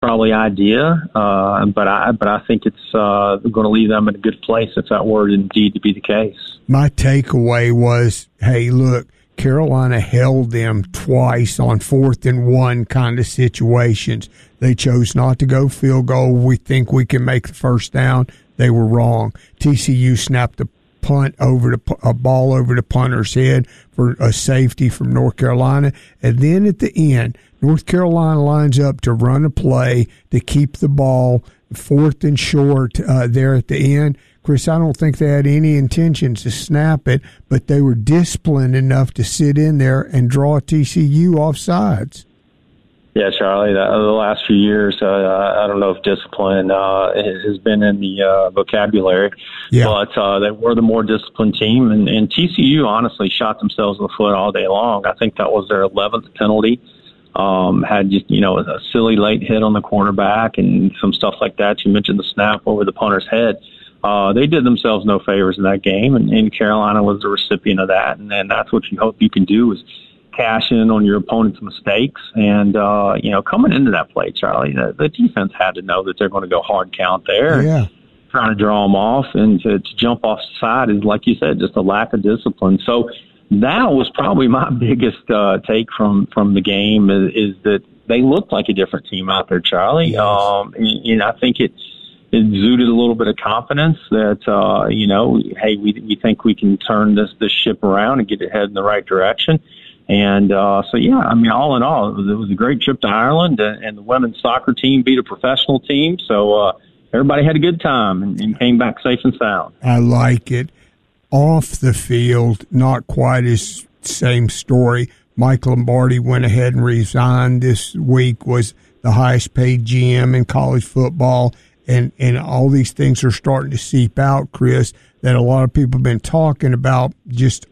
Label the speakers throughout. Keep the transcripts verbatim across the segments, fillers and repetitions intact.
Speaker 1: probably idea, uh, but I but I think it's uh, going to leave them in a good place if that were indeed to be the case.
Speaker 2: My takeaway was, hey, look, Carolina held them twice on fourth and one kind of situations. They chose not to go field goal. We think we can make the first down. They were wrong. T C U snapped the punt over the a ball over the punter's head for a safety from North Carolina, and then at the end, North Carolina lines up to run a play to keep the ball fourth and short uh, there at the end. Chris, I don't think they had any intentions to snap it, but they were disciplined enough to sit in there and draw T C U off sides.
Speaker 1: Yeah, Charlie, the, the last few years, uh, I don't know if discipline uh, has been in the uh, vocabulary, yeah. but uh, they were the more disciplined team. And, and T C U honestly shot themselves in the foot all day long. I think that was their eleventh penalty. Um, had just, you know, a silly late hit on the cornerback and some stuff like that. You mentioned the snap over the punter's head. Uh, they did themselves no favors in that game, and, and Carolina was the recipient of that. And then that's what you hope you can do is cash in on your opponent's mistakes. And, uh, you know, coming into that play, Charlie, the, the defense had to know that they're going to go hard count there.
Speaker 2: Yeah.
Speaker 1: Trying to draw them off, and to, to jump off the side is, like you said, just a lack of discipline. So that was probably my biggest uh, take from, from the game is, is that they looked like a different team out there, Charlie.
Speaker 2: Yes.
Speaker 1: Um, and, and I think it, it exuded a little bit of confidence that, uh, you know, hey, we, we think we can turn this, this ship around and get it headed in the right direction. And uh, so, yeah, I mean, all in all, it was, it was a great trip to Ireland, and, and the women's soccer team beat a professional team. So uh, everybody had a good time and, and came back safe and sound.
Speaker 2: I like it. Off the field, not quite as same story. Mike Lombardi went ahead and resigned this week, was the highest paid G M in college football. And, and all these things are starting to seep out, Chris, that a lot of people have been talking about just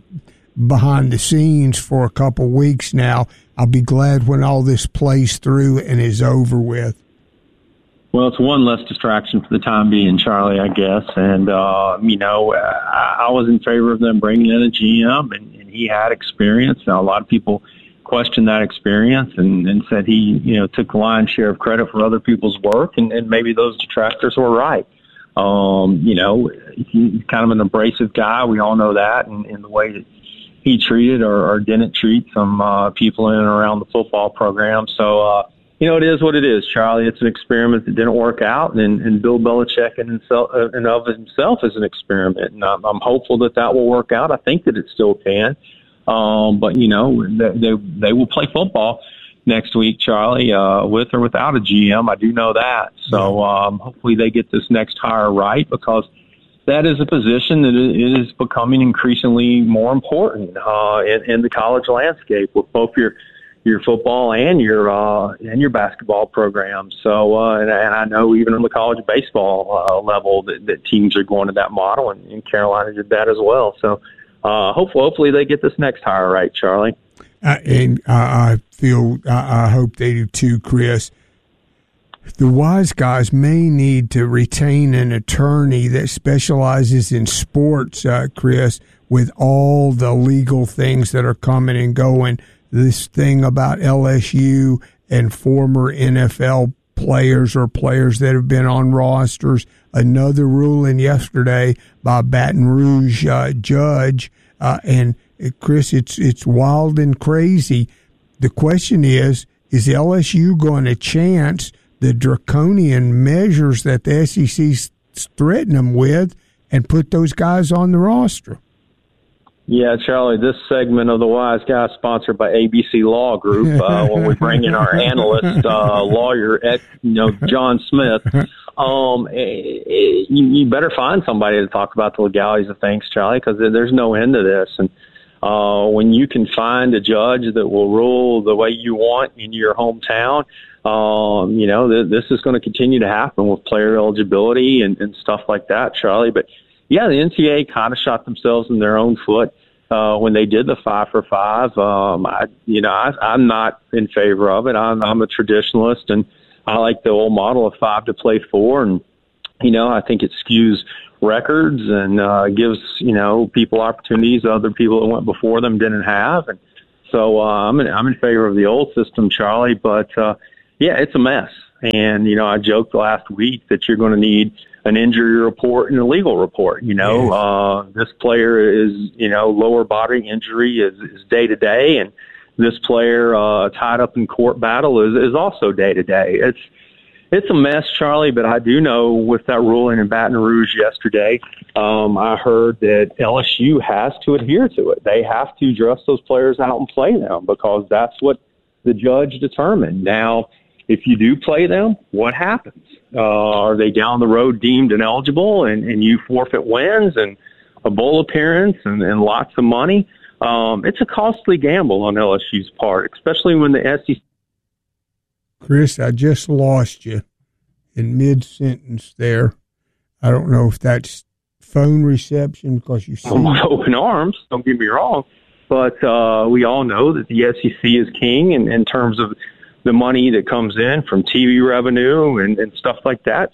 Speaker 2: behind the scenes for a couple weeks now. I'll be glad when all this plays through and is over with.
Speaker 1: Well, it's one less distraction for the time being, Charlie, I guess. And, uh, you know, I, I was in favor of them bringing in a G M, and, and he had experience. Now, a lot of people questioned that experience and, and said he, you know, took the lion's share of credit for other people's work, and, and maybe those detractors were right. Um, you know, he's kind of an abrasive guy. We all know that, and, and the way that he treated or, or didn't treat some uh, people in and around the football program. So, uh, you know, it is what it is, Charlie. It's an experiment that didn't work out, and, and Bill Belichick in himself, uh, and of himself is an experiment. And I'm, I'm hopeful that that will work out. I think that it still can. Um, but, you know, they, they, they will play football next week, Charlie, uh, with or without a G M. I do know that. So um, hopefully they get this next hire right, because that is a position that is becoming increasingly more important uh, in, in the college landscape with both your your football and your uh, and your basketball program. So, uh, and, and I know even on the college baseball uh, level that, that teams are going to that model, and, and Carolina did that as well. So, uh, hopefully, hopefully they get this next hire right, Charlie.
Speaker 2: Uh, and I feel I, I hope they do too, Chris. The Wise Guys may need to retain an attorney that specializes in sports, uh, Chris, with all the legal things that are coming and going. This thing about L S U and former N F L players or players that have been on rosters. Another ruling yesterday by a Baton Rouge uh, judge. Uh, and, uh, Chris, it's it's wild and crazy. The question is, is L S U going to chance the draconian measures that the S E C's threatened them with and put those guys on the roster?
Speaker 1: Yeah, Charlie, this segment of the Wise Guy is sponsored by A B C Law Group. Uh, when we bring in our analyst, uh, lawyer, Ed, you know, John Smith, um, it, it, you, you better find somebody to talk about the legalities of things, Charlie, because there's no end to this. And uh, when you can find a judge that will rule the way you want in your hometown, um, you know, th- this is going to continue to happen with player eligibility and, and stuff like that, Charlie. But yeah, the N C double A kind of shot themselves in their own foot uh, when they did the five for five. Um, I, you know, I, I'm not in favor of it. I'm, I'm a traditionalist, and I like the old model of five to play four. And you know, I think it skews records and uh, gives you know people opportunities other people that went before them didn't have. And so uh, I'm in, I'm in favor of the old system, Charlie. But uh, yeah, it's a mess. And, you know, I joked last week that you're going to need an injury report and a legal report. You know,
Speaker 2: yes.
Speaker 1: uh, this player is, you know, lower body injury is, is day to day. And this player uh, tied up in court battle is, is also day to day. It's, It's a mess, Charlie, but I do know with that ruling in Baton Rouge yesterday, um, I heard that L S U has to adhere to it. They have to dress those players out and play them because that's what the judge determined. Now, if you do play them, what happens? Uh, are they down the road deemed ineligible and, and you forfeit wins and a bowl appearance and, and lots of money? Um, it's a costly gamble on L S U's part, especially when the S E C.
Speaker 2: Chris, I just lost you in mid-sentence there. I don't know if that's phone reception because you see
Speaker 1: with open arms, don't get me wrong, but uh, we all know that the S E C is king in, in terms of the money that comes in from T V revenue and, and stuff like that.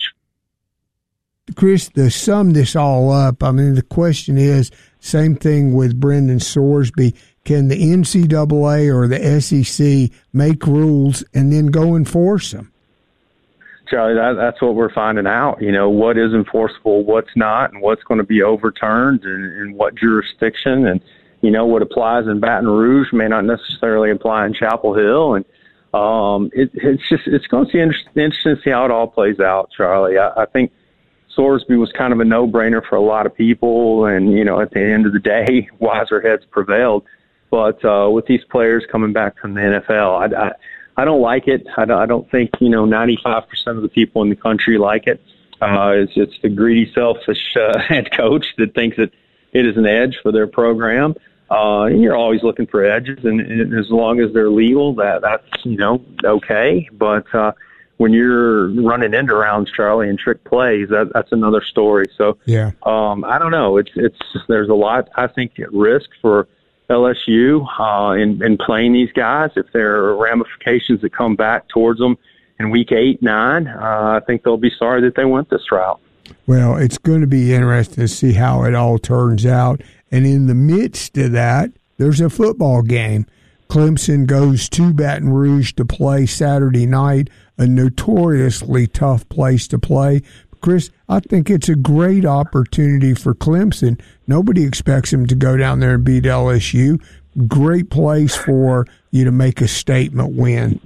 Speaker 2: Chris, to sum this all up, I mean, the question is, same thing with Brendan Sorsby. Can the N C double A or the S E C make rules and then go enforce them?
Speaker 1: Charlie, that, that's what we're finding out. You know, what is enforceable, what's not, and what's going to be overturned and, and what jurisdiction. And, you know, what applies in Baton Rouge may not necessarily apply in Chapel Hill. And um, it, it's just it's going to be interesting, interesting to see how it all plays out, Charlie. I, I think Sorsby was kind of a no-brainer for a lot of people. And, you know, at the end of the day, wiser heads prevailed. But uh, with these players coming back from the N F L, I, I, I don't like it. I don't, I don't think, you know, ninety-five percent of the people in the country like it. Uh, it's, it's the greedy, selfish uh, head coach that thinks that it is an edge for their program. Uh, and you're always looking for edges, and, and as long as they're legal, that that's, you know, okay. But uh, when you're running end rounds, Charlie, and trick plays, that, that's another story. So
Speaker 2: yeah,
Speaker 1: um, I don't know. It's it's there's a lot, I think, at risk for L S U uh, in, in playing these guys. If there are ramifications that come back towards them in week eight, nine, uh, I think they'll be sorry that they went this route.
Speaker 2: Well, it's going to be interesting to see how it all turns out. And in the midst of that, there's a football game. Clemson goes to Baton Rouge to play Saturday night, a notoriously tough place to play. Chris, I think it's a great opportunity for Clemson. Nobody expects them to go down there and beat L S U. Great place for you to make a statement win.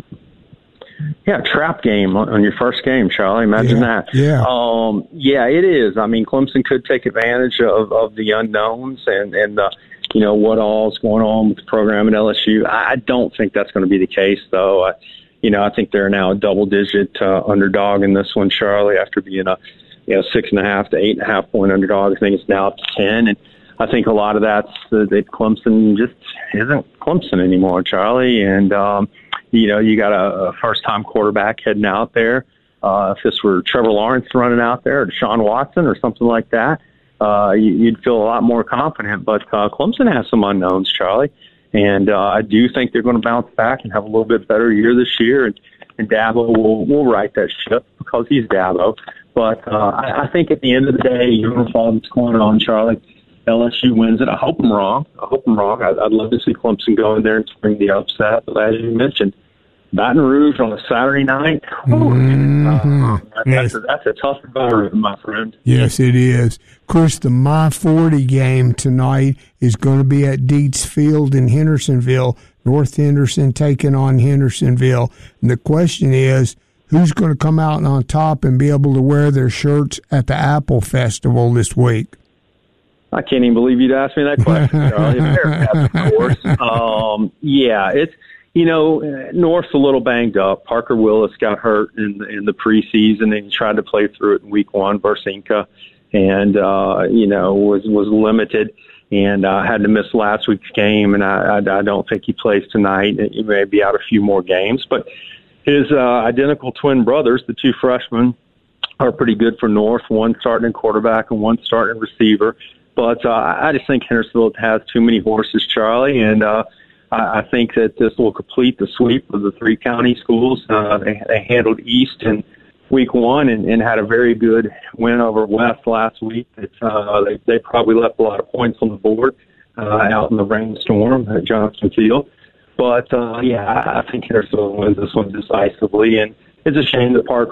Speaker 1: Yeah, trap game on your first game, Charlie. Imagine
Speaker 2: yeah,
Speaker 1: that.
Speaker 2: Yeah.
Speaker 1: Um, yeah, it is. I mean, Clemson could take advantage of, of the unknowns and, and uh, you know, what all is going on with the program at L S U. I don't think that's going to be the case, though. I, You know, I think they're now a double-digit uh, underdog in this one, Charlie, after being a, you know, six and a half to eight and a half point underdog. I think it's now up to ten, and I think a lot of that's uh, that Clemson just isn't Clemson anymore, Charlie. And um, you know, you got a, a first-time quarterback heading out there. Uh, if this were Trevor Lawrence running out there, or Deshaun Watson, or something like that, uh, you, you'd feel a lot more confident. But uh, Clemson has some unknowns, Charlie. And uh, I do think they're going to bounce back and have a little bit better year this year. And, and Dabo will, will right that ship because he's Dabo. But uh, I, I think at the end of the day, you're going to follow what's going on, Charlie. L S U wins it. I hope I'm wrong. I hope I'm wrong. I'd, I'd love to see Clemson go in there and spring the upset. But as you mentioned, Baton Rouge on a Saturday night,
Speaker 2: mm-hmm.
Speaker 1: uh, that's, yes. a, that's a tough environment, my friend.
Speaker 2: Yes, it is. Chris, the My forty game tonight is going to be at Dietz Field in Hendersonville. North Henderson taking on Hendersonville. And the question is, who's going to come out on top and be able to wear their shirts at the Apple Festival this week?
Speaker 1: I can't even believe you'd ask me that question, Charlie. Bearcats, of course. Um, yeah, it's, you know, North's a little banged up. Parker Willis got hurt in the, in the preseason, and he tried to play through it in week one versus Inca, and, uh, you know, was, was limited and uh, had to miss last week's game, and I, I, I don't think he plays tonight. He may be out a few more games. But his uh, identical twin brothers, the two freshmen, are pretty good for North, one starting in quarterback and one starting receiver. But uh, I just think Hendersonville has too many horses, Charlie, and uh, I, I think that this will complete the sweep of the three county schools. Uh, they, they handled East in week one and, and had a very good win over West last week. It's, uh, they, they probably left a lot of points on the board uh, out in the rainstorm at Johnson Field. But, uh, yeah, I, I think Hendersonville wins this one decisively. And it's a shame that Park